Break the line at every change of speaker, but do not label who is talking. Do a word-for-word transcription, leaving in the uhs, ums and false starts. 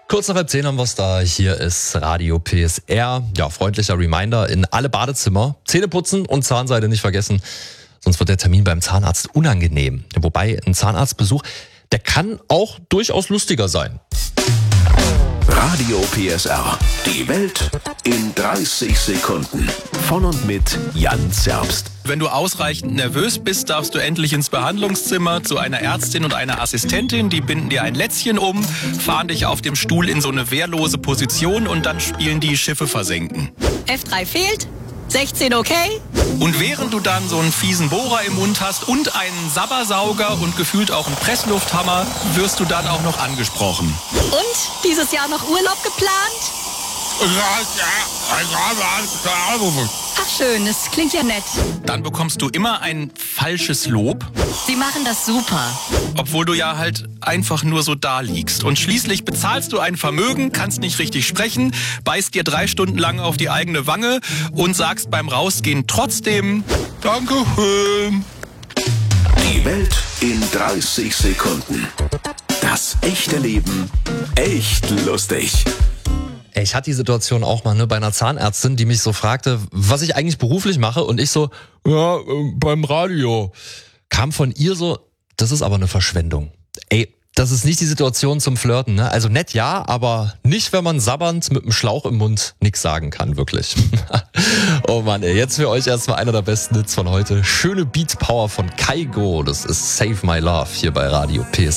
Kurz nach halb zehn haben wir es da. Hier ist Radio P S R. Ja, freundlicher Reminder in alle Badezimmer. Zähne putzen und Zahnseide nicht vergessen. Sonst wird der Termin beim Zahnarzt unangenehm. Wobei ein Zahnarztbesuch, der kann auch durchaus lustiger sein.
Radio P S R. Die Welt in dreißig Sekunden. Von und mit Jan Zerbst.
Wenn du ausreichend nervös bist, darfst du endlich ins Behandlungszimmer zu einer Ärztin und einer Assistentin. Die binden dir ein Lätzchen um, fahren dich auf dem Stuhl in so eine wehrlose Position und dann spielen die Schiffe versenken.
F drei fehlt, sechzehn okay.
Und während du dann so einen fiesen Bohrer im Mund hast und einen Sabbersauger und gefühlt auch einen Presslufthammer, wirst du dann auch noch angesprochen.
Und dieses Jahr noch Urlaub geplant? Ach schön, das klingt ja nett.
Dann bekommst du immer ein falsches Lob,
Sie machen das super.
obwohl du ja halt einfach nur so da liegst. Und schließlich bezahlst du ein Vermögen, kannst nicht richtig sprechen, beißt dir drei Stunden lang auf die eigene Wange und sagst beim Rausgehen trotzdem Dankeschön.
Die Welt in dreißig Sekunden. Das echte Leben echt lustig.
Ey, ich hatte die Situation auch mal, ne, bei einer Zahnärztin, die mich so fragte, was ich eigentlich beruflich mache, und ich so, ja, äh, beim Radio. Kam von ihr so, das ist aber eine Verschwendung. Ey, das ist nicht die Situation zum Flirten, ne? Also nett ja, aber nicht, wenn man sabbernd mit einem Schlauch im Mund nichts sagen kann, wirklich. Oh Mann, ey, jetzt für euch erstmal einer der besten Hits von heute. Schöne Beat Power von Kaigo, das ist Save My Love hier bei Radio P S R.